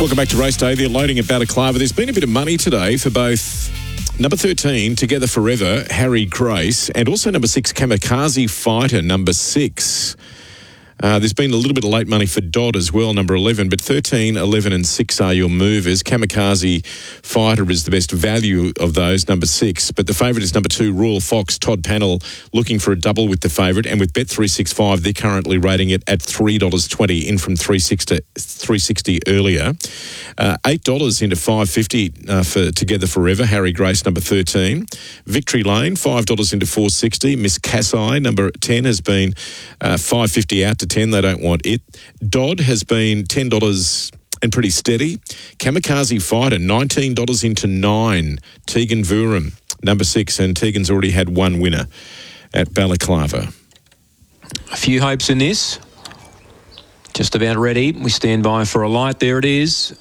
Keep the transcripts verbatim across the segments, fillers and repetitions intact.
Welcome back to Race Day. They're loading at Balaclava. There's been a bit of money today for both number thirteen, Together Forever, Harry Grace, and also number six, Kamikaze Fighter, number six. Uh, there's been a little bit of late money for Dodd as well, number eleven, but thirteen, eleven and six are your movers. Kamikaze Fighter is the best value of those, number six. But the favourite is number two, Royal Fox. Todd Panel looking for a double with the favourite. And with Bet three sixty-five, they're currently rating it at three dollars twenty, in from three dollars sixty earlier. Uh, eight dollars into five dollars fifty uh, for Together Forever, Harry Grace, number thirteen. Victory Lane, five dollars into four dollars sixty. Miss Cassi, number ten, has been uh, five dollars fifty out to ten. They don't want it. Dodd has been ten dollars and pretty steady. Kamikaze Fighter, nineteen dollars into nine. Tegan Vuram, number six, and Tegan's already had one winner at Balaclava. A few hopes in this. Just about ready. We stand by for a light. There it is.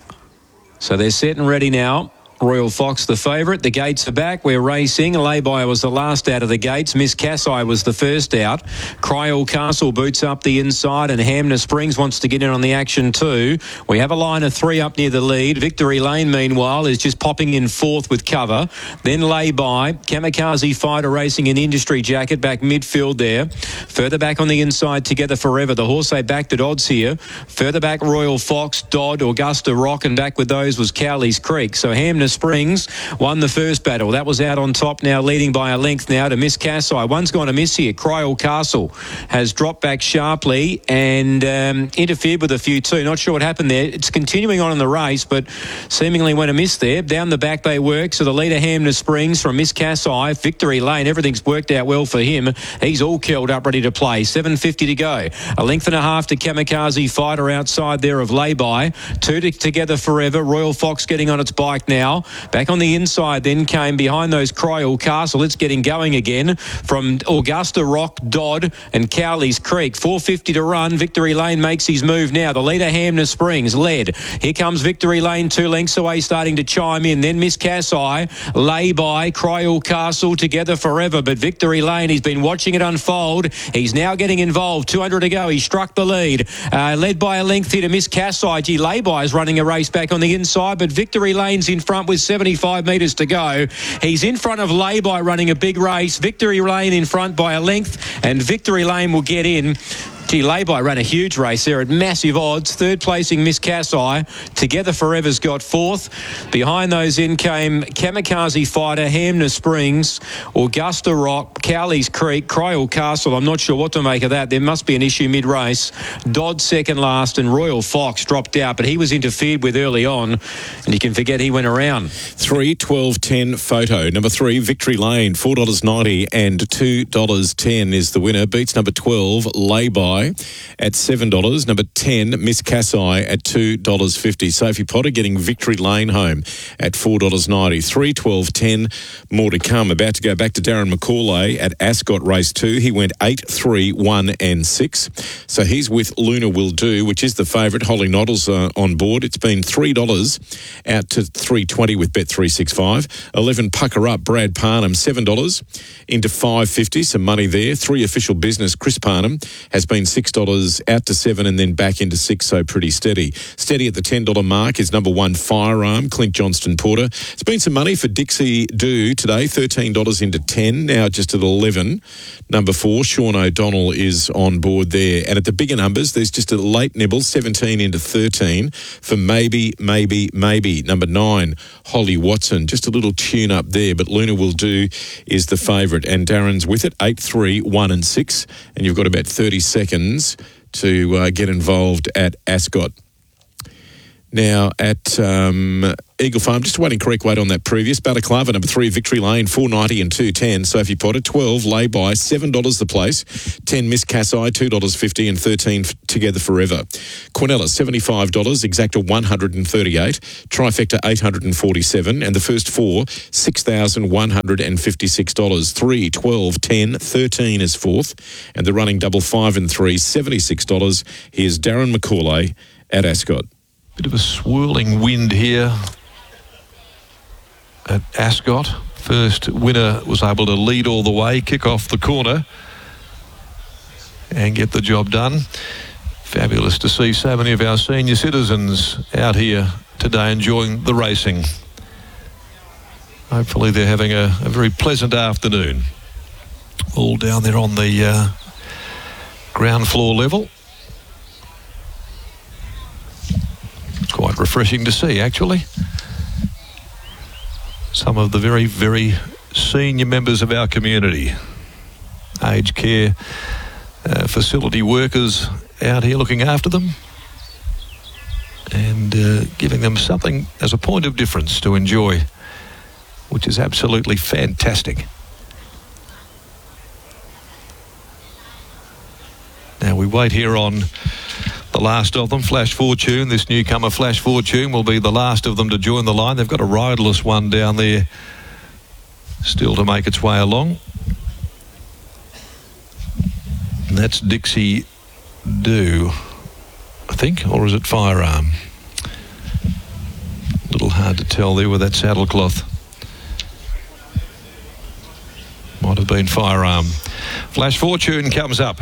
So they're set and ready now. Royal Fox, the favourite. The gates are back. We're racing. Lay-by was the last out of the gates. Miss Cassi was the first out. Cryall Castle boots up the inside, and Hamner Springs wants to get in on the action too. We have a line of three up near the lead. Victory Lane, meanwhile, is just popping in fourth with cover. Then Lay-by. Kamikaze Fighter racing in Industry Jacket back midfield there. Further back on the inside, Together Forever. The horse they backed at odds here. Further back, Royal Fox, Dodd, Augusta Rock, and back with those was Cowley's Creek. So Hamner Springs won the first battle. That was out on top now, leading by a length now to Miss Cassi. One's gone to miss here. Cryall Castle has dropped back sharply and um, interfered with a few too. Not sure what happened there. It's continuing on in the race, but seemingly went a miss there. Down the back they work. So the leader, Hamner Springs, from Miss Cassi. Victory Lane, everything's worked out well for him. He's all curled up, ready to play. seven fifty to go. A length and a half to Kamikaze Fighter outside there of Lay-by. Two to Together Forever. Royal Fox getting on its bike now. Back on the inside then came behind those Cryall Castle. It's getting going again from Augusta Rock, Dodd and Cowley's Creek. four fifty to run. Victory Lane makes his move now. The leader, Hamner Springs, led. Here comes Victory Lane, two lengths away, starting to chime in. Then Miss Cassi, Lay-by, Cryall Castle, Together Forever. But Victory Lane, he's been watching it unfold. He's now getting involved. two hundred to go. He struck the lead. Uh, led by a length here to Miss Cassi. Gee, Lay-by is running a race back on the inside, but Victory Lane's in front with seventy-five metres to go. He's in front of Lay-by running a big race. Victory Lane in front by a length, and Victory Lane will get in. Gee, Lay-by ran a huge race there at massive odds. Third placing Miss Cassi. Together Forever's got fourth. Behind those in came Kamikaze Fighter, Hamner Springs, Augusta Rock, Cowley's Creek, Cryall Castle. I'm not sure what to make of that. There must be an issue mid-race. Dodd second last, and Royal Fox dropped out, but he was interfered with early on, and you can forget he went around. three, twelve, ten photo. Number three, Victory Lane, four dollars ninety and two dollars ten is the winner. Beats number twelve, Lay-by, at seven dollars. Number ten, Miss Cassi at two dollars fifty. Sophie Potter getting Victory Lane home at four dollars ninety. three, twelve, ten, more to come. About to go back to Darren McCauley at Ascot Race two. He went eight, three, one and six. So he's with Luna Will Do, which is the favourite. Holly Noddle's uh, on board. It's been three dollars out to three twenty with Bet three sixty-five. eleven, Pucker Up, Brad Parnham, seven dollars into five fifty. Some money there. Three Official Business, Chris Parnham, has been six dollars out to seven and then back into six, so pretty steady. Steady at the ten dollars mark is number one, Firearm, Clint Johnston Porter. It's been some money for Dixie Do today, thirteen dollars into ten, now just at eleven. Number four, Sean O'Donnell is on board there. And at the bigger numbers, there's just a late nibble, seventeen into thirteen for Maybe, Maybe, Maybe. Number nine, Holly Watson, just a little tune up there, but Luna Will Do is the favourite. And Darren's with it, eight, three, one and six. And you've got about thirty seconds to uh, get involved at Ascot. Now, at um, Eagle Farm, just waiting correct weight on that previous. Balaclava, number three, Victory Lane, four ninety and two ten. Sophie Potter, twelve, Lay-by, seven dollars the place. ten, Miss Cassi, two dollars fifty and thirteen Together Forever. Quinella, seventy-five dollars, Exacta, one hundred thirty-eight. Trifecta, eight hundred forty-seven. And the first four, six thousand one hundred fifty-six dollars. three, twelve, ten, thirteen is fourth. And the running double five and three, seventy-six dollars. Here's Darren McCauley at Ascot. Bit of a swirling wind here at Ascot. First winner was able to lead all the way, kick off the corner and get the job done. Fabulous to see so many of our senior citizens out here today enjoying the racing. Hopefully they're having a, a very pleasant afternoon. All down there on the uh, ground floor level. Quite refreshing to see, actually. Some of the very, very senior members of our community. Aged care uh, facility workers out here looking after them and uh, giving them something as a point of difference to enjoy, which is absolutely fantastic. Now we wait here on the last of them, Flash Fortune. This newcomer, Flash Fortune, will be the last of them to join the line. They've got a riderless one down there still to make its way along. And that's Dixie Do, I think, or is it Firearm? A little hard to tell there with that saddlecloth. Might have been Firearm. Flash Fortune comes up.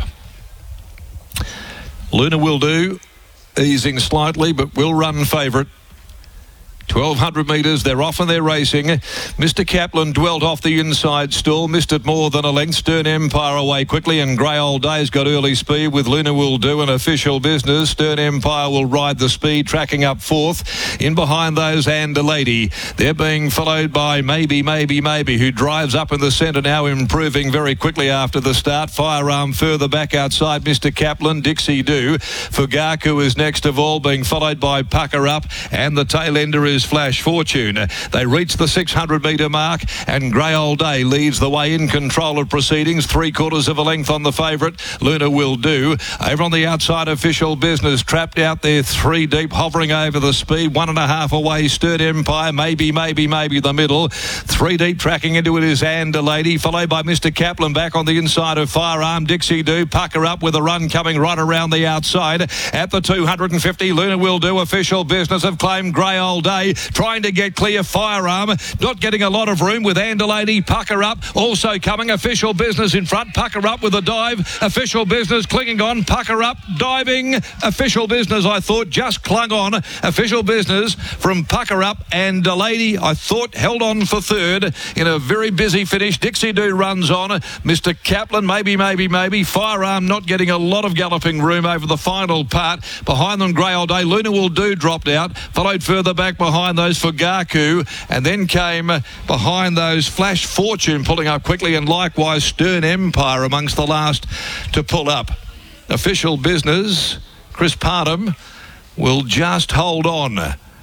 Luna Will Do, easing slightly, but will run favourite. twelve hundred metres, they're off and they're racing. Mister Kaplan dwelt off the inside stall, missed it more than a length. Stern Empire away quickly, and Grey Old Day's got early speed with Luna Will Do an official business. Stern Empire will ride the speed, tracking up fourth. In behind those, and a Lady. They're being followed by Maybe, Maybe, Maybe, who drives up in the centre now, improving very quickly after the start. Firearm further back outside Mister Kaplan. Dixie Do. Fugaku is next of all, being followed by Pucker Up, and the tail ender is Flash Fortune. They reach the six hundred metre mark, and Grey Old Day leads the way in control of proceedings. Three quarters of a length on the favourite, Luna Will Do. Over on the outside, Official Business trapped out there, three deep, hovering over the speed. One and a half away, Stern Empire. Maybe, maybe, maybe the middle. Three deep, tracking into it is And a Lady, followed by Mister Kaplan back on the inside of Firearm. Dixie Do, Pucker Up with a run coming right around the outside. At the two hundred fifty, Luna Will Do. Official Business have claimed Grey Old Day, trying to get clear. Firearm not getting a lot of room with And a Lady. Pucker Up also coming. Official Business in front. Pucker Up with a dive. Official Business clinging on. Pucker Up diving. Official Business, I thought, just clung on. Official Business from Pucker Up, and a Lady, I thought, held on for third in a very busy finish. Dixie Do runs on. Mister Kaplan, maybe, maybe, maybe. Firearm not getting a lot of galloping room over the final part. Behind them, Grey Old Day. Luna Will Do dropped out. Followed further back behind those for Gaku, and then came behind those Flash Fortune pulling up quickly, and likewise Stern Empire amongst the last to pull up. Official Business, Chris Parham, will just hold on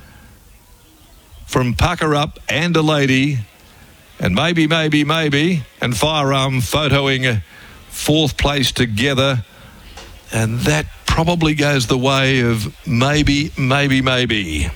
from Pucker Up, And a Lady, and Maybe, Maybe, Maybe, and Firearm photoing fourth place together, and that probably goes the way of Maybe, Maybe, Maybe.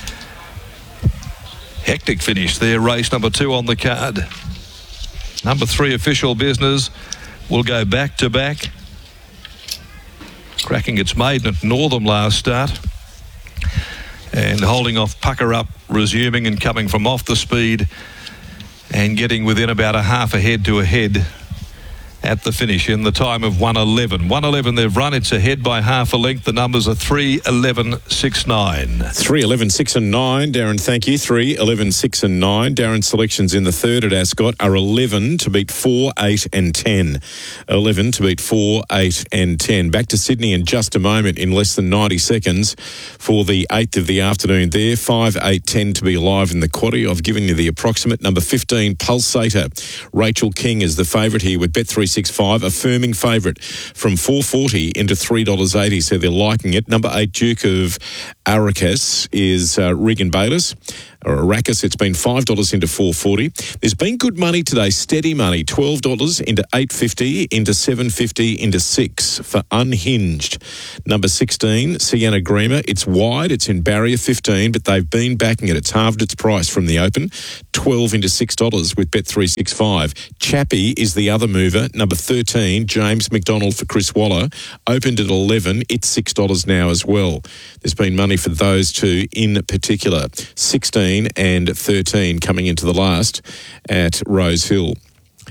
Hectic finish there, race number two on the card. Number three, Official Business, will go back to back, cracking its maiden at Northam last start, and holding off Pucker Up, resuming and coming from off the speed and getting within about a half a head to a head at the finish in the time of one eleven. one eleven they've run. It's ahead by half a length. The numbers are three eleven six nine. three eleven six and nine, Darren, thank you. three eleven six and nine. Darren's selections in the third at Ascot are eleven to beat four, eight and ten. eleven to beat four, eight and ten. Back to Sydney in just a moment, in less than ninety seconds for the eighth of the afternoon there. five, eight, ten to be alive in the quaddy. I've given you the approximate. Number fifteen, Pulsator. Rachel King is the favourite here with Bet three sixty-five, a firming favourite from four forty into three dollars eighty, so they're liking it. Number eight, Duke of Arrakis, is uh, Regan Bayliss. Or Arrakis, it's been five dollars into four forty. There's been good money today, steady money, twelve dollars into eight fifty, into seven fifty, into six for Unhinged. Number sixteen, Sienna Grima, it's wide, it's in barrier fifteen, but they've been backing it. It's halved its price from the open, twelve into six dollars with Bet three sixty-five. Chappie is the other mover. Number thirteen, James McDonald for Chris Waller, opened at eleven, it's six dollars now as well. There's been money for those two in particular. sixteen and thirteen coming into the last at Rose Hill.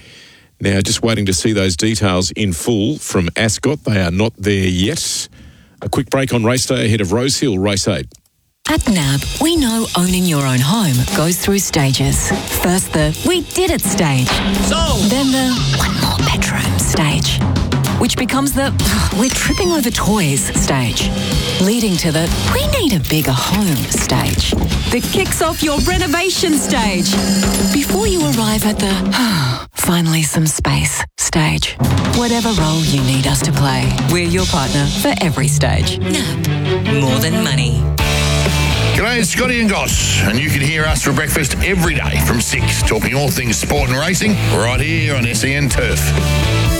Now, just waiting to see those details in full from Ascot. They are not there yet. A quick break on race day ahead of Rosehill Race eight. At N A B, we know owning your own home goes through stages. First the we did it stage. So Then the one more bedroom stage. Which becomes the we're tripping over toys stage. Leading to the we need a bigger home stage. That kicks off your renovation stage. Before you arrive at the finally some space stage. Whatever role you need us to play, we're your partner for every stage. N A B, more than money. G'day, it's Scotty and Goss, and you can hear us for breakfast every day from six, talking all things sport and racing, right here on S E N Turf.